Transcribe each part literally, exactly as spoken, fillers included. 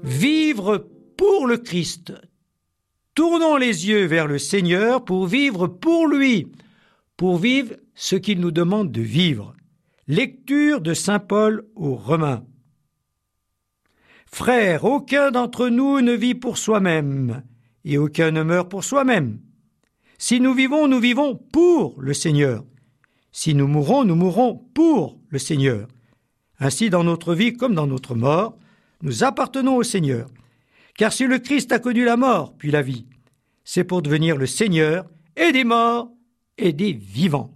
Vivre pour le Christ. Tournons les yeux vers le Seigneur pour vivre pour lui, pour vivre ce qu'il nous demande de vivre. Lecture de saint Paul aux Romains. Frères, aucun d'entre nous ne vit pour soi-même, et aucun ne meurt pour soi-même. Si nous vivons, nous vivons pour le Seigneur. Si nous mourons, nous mourons pour le Seigneur. Ainsi, dans notre vie comme dans notre mort, nous appartenons au Seigneur. Car si le Christ a connu la mort, puis la vie, c'est pour devenir le Seigneur et des morts et des vivants.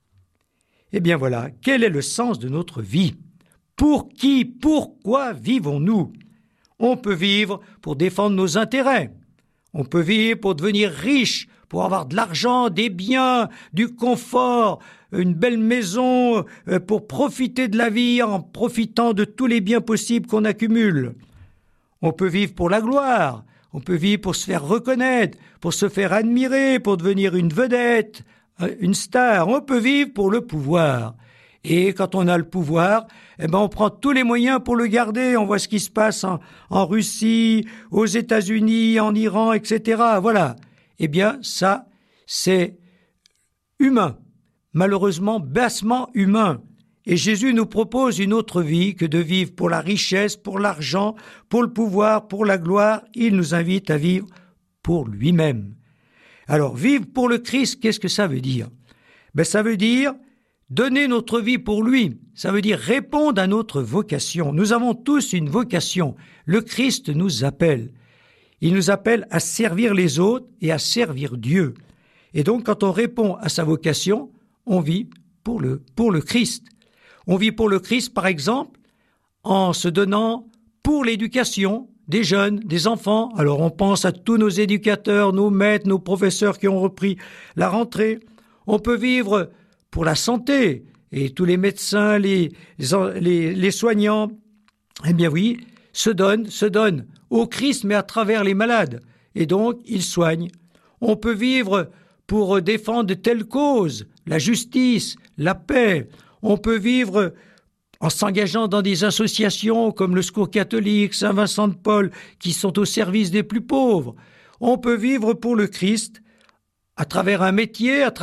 Eh bien voilà, quel est le sens de notre vie? Pour qui, pourquoi vivons-nous? On peut vivre pour défendre nos intérêts. On peut vivre pour devenir riche, pour avoir de l'argent, des biens, du confort, une belle maison, pour profiter de la vie en profitant de tous les biens possibles qu'on accumule. On peut vivre pour la gloire, on peut vivre pour se faire reconnaître, pour se faire admirer, pour devenir une vedette, une star. On peut vivre pour le pouvoir. Et quand on a le pouvoir, eh ben on prend tous les moyens pour le garder. On voit ce qui se passe en, en Russie, aux États-Unis, en Iran, et cetera. Voilà. Eh bien, ça, c'est humain. Malheureusement, bassement humain. Et Jésus nous propose une autre vie que de vivre pour la richesse, pour l'argent, pour le pouvoir, pour la gloire. Il nous invite à vivre pour lui-même. Alors, vivre pour le Christ, qu'est-ce que ça veut dire? Ben, ça veut dire donner notre vie pour lui. Ça veut dire répondre à notre vocation. Nous avons tous une vocation. Le Christ nous appelle. Il nous appelle à servir les autres et à servir Dieu. Et donc, quand on répond à sa vocation, on vit pour le, pour le Christ. On vit pour le Christ, par exemple, en se donnant pour l'éducation des jeunes, des enfants. Alors, on pense à tous nos éducateurs, nos maîtres, nos professeurs qui ont repris la rentrée. On peut vivre pour la santé et tous les médecins, les, les, les soignants. Eh bien oui, se donnent, se donnent au Christ, mais à travers les malades. Et donc, ils soignent. On peut vivre pour défendre de telles causes, la justice, la paix. On peut vivre en s'engageant dans des associations comme le Secours catholique, Saint-Vincent de Paul, qui sont au service des plus pauvres. On peut vivre pour le Christ à travers un métier, à travers